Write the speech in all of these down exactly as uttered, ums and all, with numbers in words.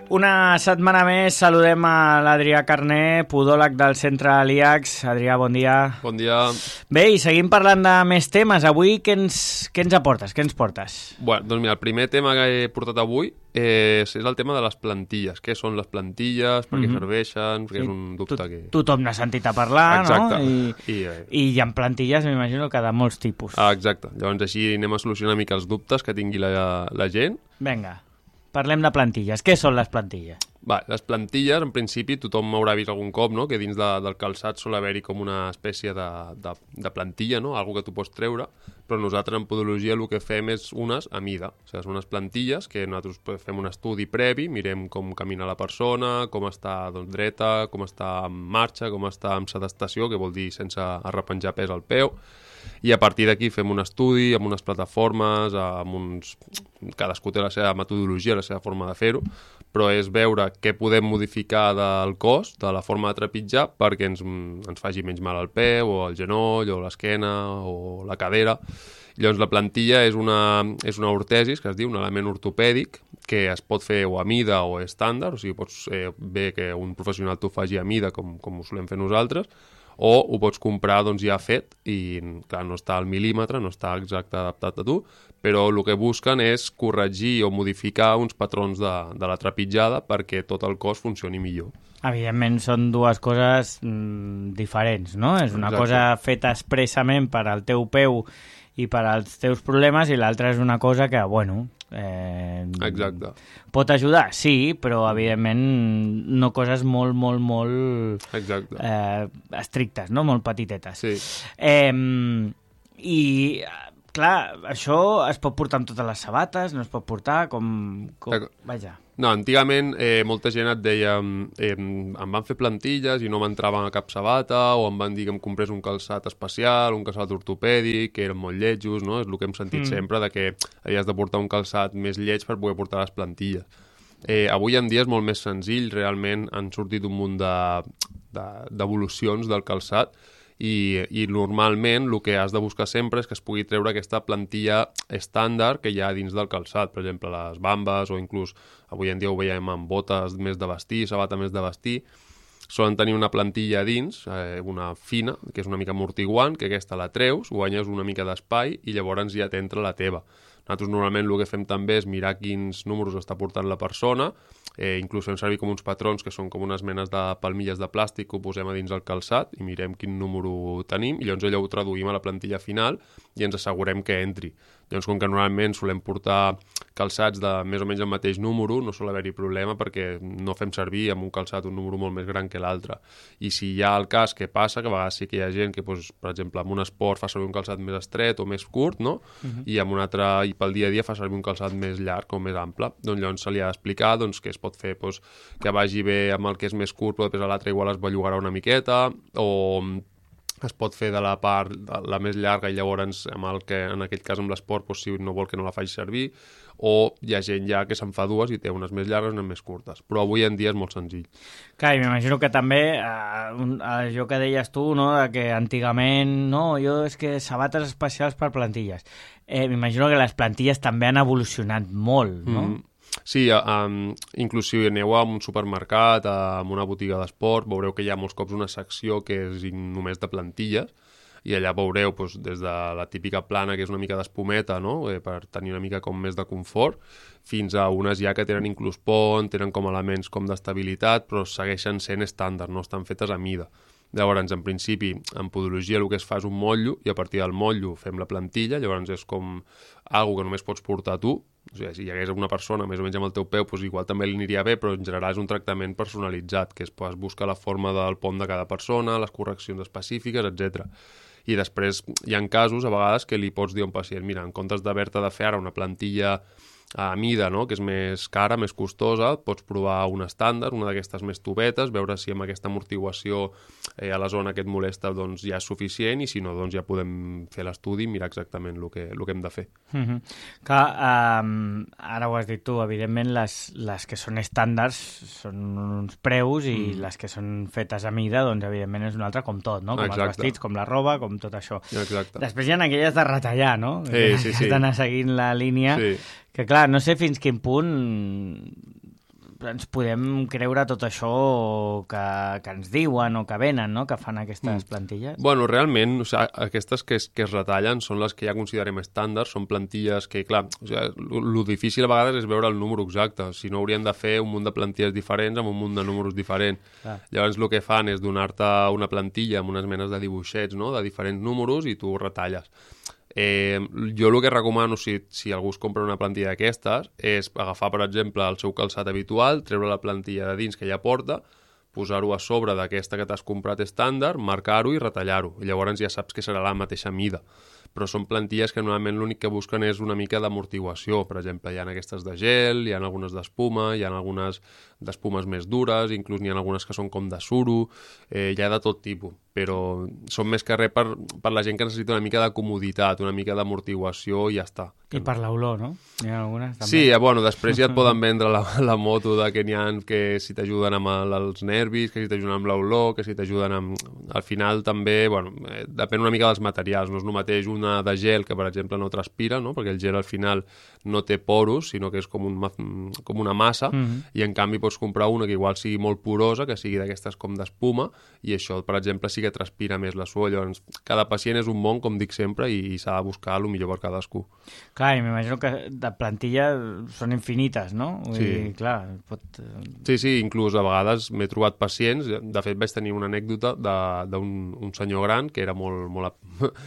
Una setmana més saludem a l'Adrià Carné, podòleg del centre Aliax. Adrià, bon dia. Bon dia. Bé, i seguim parlant de més temes. Avui què ens, què ens aportes? Què ens portes? Bueno, doncs mira, el primer tema que he portat avui és, és el tema de les plantilles. Què són les plantilles, per què mm-hmm. serveixen, perquè sí, és un dubte to- que... Tothom n'ha sentit a parlar, exacte. No? I, I, eh... I hi ha plantilles, m'imagino, que de molts tipus. Ah, exacte. Llavors així anem a solucionar una mica els dubtes que tingui la, la gent. Vinga, parlem de plantilles. Què són les plantilles? Va, les plantilles, en principi, tothom haurà vist algun cop, no?, que dins de, del calçat sol haver-hi com una espècie de, de, de plantilla, no?, algo que tu pots treure, però nosaltres en podologia el que fem és unes a mida. O sigui, són unes plantilles que nosaltres fem un estudi previ, mirem com camina la persona, com està doncs, dreta, com està en marxa, com està en sedestació, que vol dir sense arrepenjar pes al peu, i a partir d'aquí fem un estudi amb unes plataformes, amb uns... cadascú té la seva metodologia, la seva forma de fer-ho, però és veure què podem modificar del cos, de la forma de trepitjar, perquè ens, ens faci menys mal al peu, o al genoll, o l'esquena, o la cadera. Llavors la plantilla és una, és una ortesis, que es diu, un element ortopèdic, que es pot fer o a mida o estàndard, o sigui, pots eh, bé que un professional t'ho faci a mida, com, com ho solem fer nosaltres, o ho pots comprar doncs, ja fet i, clar, no està al mil·límetre, no està exacte adaptat a tu, però el que busquen és corregir o modificar uns patrons de, de la trepitjada perquè tot el cos funcioni millor. Evidentment són dues coses mm, diferents, no? És una Exacte. cosa feta expressament per al teu peu i per als teus problemes, i l'altra és una cosa que, bueno... Eh, Exacte. Pot ajudar, sí, però evidentment no coses molt, molt, molt Exacte. Eh, estrictes, no? Molt petitetes. Sí. Eh, I, clar, això es pot portar amb totes les sabates, no es pot portar com... com... Vaja. No, antigament eh, molta gent et deia eh, em van fer plantilles i no m'entraven a cap sabata, o em van dir que em comprés un calçat especial, un calçat ortopèdic, que eren molt lletjos, no? És el que hem sentit mm. sempre, de que havies de portar un calçat més lleig per poder portar les plantilles. Eh, avui en dia és molt més senzill, realment han sortit un munt de, de, d'evolucions del calçat, I, i normalment el que has de buscar sempre és que es pugui treure aquesta plantilla estàndard que hi ha dins del calçat, per exemple les bambes, o inclús avui en dia ho veiem amb botes més de vestir, sabata més de vestir, solen tenir una plantilla dins, eh, una fina, que és una mica amortiguant, que aquesta la treus, guanyes una mica d'espai i llavors ja t'entra la teva. Nosaltres normalment el que fem també és mirar quins números està portant la persona, eh, inclús fem servir com uns patrons que són com unes menes de palmilles de plàstic que ho posem a dins el calçat i mirem quin número tenim, i llavors allò ho traduïm a la plantilla final i ens assegurem que entri. Llavors, com que normalment solem portar calçats de més o menys el mateix número, no sol haver-hi problema perquè no fem servir amb un calçat un número molt més gran que l'altre. I si hi ha el cas que passa, que a vegades sí que hi ha gent que, doncs, per exemple, amb un esport fa servir un calçat més estret o més curt, no? Uh-huh. I amb un altre, i pel dia a dia fa servir un calçat més llarg o més ample. Doncs llavors se li ha d'explicar doncs, que es pot fer doncs, que vagi bé amb el que és més curt, però després a l'altre igual es bellugarà una miqueta, o es pot fer de la part de la més llarga i llavors amb el que, en aquell cas amb l'esport, doncs, si no vol que no la faci servir, o hi ha gent ja que se'n fa dues i té unes més llargues i unes més curtes, però avui en dia és molt senzill. Clar, i m'imagino que també eh, un, allò que deies tu, no?, de que antigament no, jo és que sabates especials per plantilles, eh, m'imagino que les plantilles també han evolucionat molt, no? Mm. Sí, um, inclús si aneu a un supermercat, a una botiga d'esport, veureu que hi ha molts cops una secció que és només de plantilles, i allà veureu doncs, des de la típica plana, que és una mica d'espumeta, no?, eh, per tenir una mica com més de confort, fins a unes ja que tenen inclús pont, tenen com elements com d'estabilitat, però segueixen sent estàndard, no estan fetes a mida. Llavors, en principi, en podologia el que es fa és un motllo, i a partir del motllo fem la plantilla, llavors és com algo que només pots portar tu. O sigui, si hi hagués una persona més o menys amb el teu peu, doncs igual també li aniria bé, però en general és un tractament personalitzat, que es pot buscar la forma del pont de cada persona, les correccions específiques, etcètera. I després hi ha casos, a vegades, que li pots dir a un pacient, mira, en comptes d'haver-te de fer ara una plantilla a mida, no?, que és més cara, més costosa, pots provar un estàndard, una d'aquestes més tubetes, veure si amb aquesta amortiguació eh, a la zona que et molesta doncs, ja és suficient, i si no, doncs ja podem fer l'estudi i mirar exactament el que, el que hem de fer. Mm-hmm. Clar, um, ara ho has dit tu, evidentment les, les que són estàndards són uns preus, i mm. les que són fetes a mida, doncs evidentment és un altre, com tot, no? Com Exacte. Els vestits, com la roba, com tot això. Exacte. Després hi ha aquelles de retallar, no? Sí, sí, sí. D'anar seguint la línia, sí. que clar, no sé fins quin punt ens podem creure tot això que, que ens diuen o que venen, no?, que fan aquestes mm. plantilles? Bueno, realment, o sigui, aquestes que es, que es retallen són les que ja considerem estàndards, són plantilles que, clar, o sigui, el difícil a vegades és veure el número exacte, si no hauríem de fer un munt de plantilles diferents amb un munt de números diferents. Ah. Llavors el que fan és donar-te una plantilla amb unes menes de dibuixets, no?, de diferents números i tu retalles. Eh, jo el que recomano si, si algú es compra una plantilla d'aquestes és agafar, per exemple, el seu calçat habitual, treure la plantilla de dins que ja porta, posar-ho a sobre d'aquesta que t'has comprat estàndard, marcar-ho i retallar-ho. I llavors ja saps que serà la mateixa mida. Però són plantilles que normalment l'únic que busquen és una mica d'amortiguació. Per exemple, hi ha aquestes de gel, hi ha algunes d'espuma, hi ha algunes d'espumes més dures, inclús n'hi ha algunes que són com de suro, eh, hi ha de tot tipus, però són més que res per, per la gent que necessita una mica de comoditat, una mica d'amortiguació i ja està. I per l'olor, no? N'hi ha algunes també. Sí, bueno, després ja et poden vendre la, la moto de que n'hi ha que si t'ajuden amb el, els nervis, que si t'ajuden amb l'olor, que si t'ajuden amb... Al final també, bueno, eh, depèn una mica dels materials, no és el mateix una de gel que, per exemple, no transpira, no?, perquè el gel al final no té poros, sinó que és com, un, com una massa, mm-hmm. i en canvi pots comprar una que igual sigui molt porosa, que sigui d'aquestes com d'espuma, i això, per exemple, sí que transpira més la suor. Llavors, cada pacient és un món, com dic sempre, i, i s'ha de buscar el millor per cadascú. Clar, i m'imagino que de plantilla són infinites, no? Vull sí. dir, clar, pot... Sí, sí, inclús a vegades m'he trobat pacients, de fet vaig tenir una anècdota d'un un senyor gran que era molt, molt,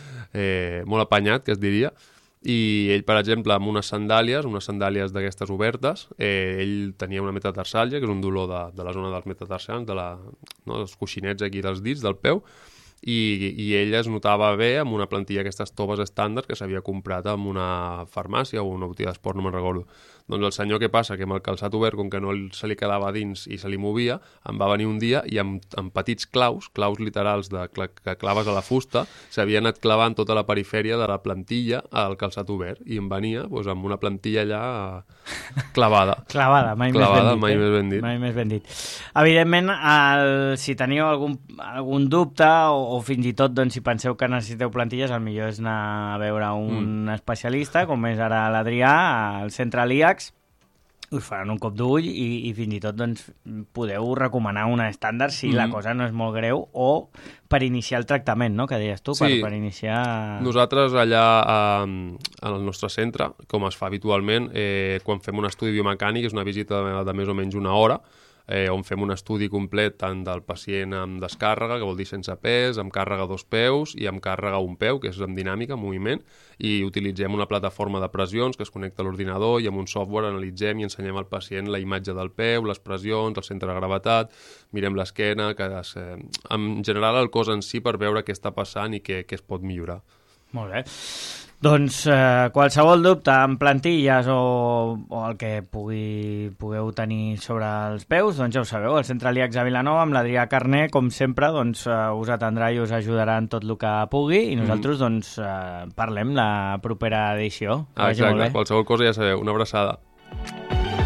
eh, molt apanyat, que es diria, i ell, per exemple, amb unes sandàlies, unes sandàlies d'aquestes obertes, eh, ell tenia una metatarsàlia, que és un dolor de, de la zona dels metatarsals, de la, no, dels coixinets aquí dels dits, del peu, i, i ell es notava bé amb una plantilla d'aquestes toves estàndard que s'havia comprat en una farmàcia o una botiga d'esport, no me'n recordo. Doncs el senyor, què passa? Que amb el calçat obert, com que no se li quedava dins i se li movia, em va venir un dia i amb, amb petits claus, claus literals de, que claves a la fusta, s'havia anat clavant tota la perifèria de la plantilla al calçat obert i em venia doncs, amb una plantilla allà clavada. Clavada, mai, clavada, més, ben dit, mai eh? més ben dit. Mai més ben dit. Evidentment, el, si teniu algun, algun dubte o, o fins i tot doncs, si penseu que necessiteu plantilles, el millor és anar a veure un mm. especialista, com és ara l'Adrià, al centre l'I A C, us faran un cop d'ull i, i fins i tot doncs, podeu recomanar una estàndard si mm. la cosa no és molt greu o per iniciar el tractament, no?, que deies tu, sí. per, per iniciar... Nosaltres allà eh, al nostre centre, com es fa habitualment, eh, quan fem un estudi biomecànic, és una visita de, de més o menys una hora, eh, on fem un estudi complet tant del pacient amb descàrrega, que vol dir sense pes, amb càrrega a dos peus i amb càrrega a un peu, que és amb dinàmica, moviment, i utilitzem una plataforma de pressions que es connecta a l'ordinador i amb un software analitzem i ensenyem al pacient la imatge del peu, les pressions, el centre de gravetat, mirem l'esquena, que es, eh, en general el cos en si per veure què està passant i què, què es pot millorar. Molt bé. Doncs eh, qualsevol dubte en plantilles o, o el que pugui, pugueu tenir sobre els peus, doncs ja ho sabeu, el Centre l'I A C a Vilanova amb l'Adrià Carner, com sempre, doncs, eh, us atendrà i us ajudarà en tot el que pugui i nosaltres mm. doncs, eh, parlem la propera edició. Ah, exacte, qualsevol cosa ja sabeu, una abraçada.